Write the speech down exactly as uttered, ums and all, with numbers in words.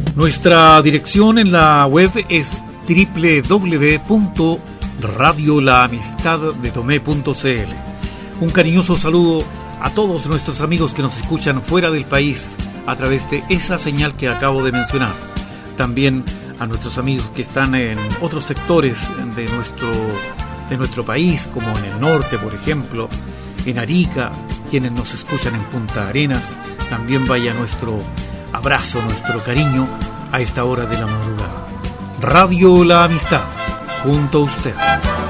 Nuestra dirección en la web es doble u doble u doble u punto radio la amistad de tomé punto c l. Un cariñoso saludo a todos nuestros amigos que nos escuchan fuera del país a través de esa señal que acabo de mencionar. También a nuestros amigos que están en otros sectores de nuestro, de nuestro país, como en el norte, por ejemplo, en Arica, quienes nos escuchan en Punta Arenas. También vaya nuestro abrazo, nuestro cariño a esta hora de la madrugada. Radio La Amistad, junto a usted.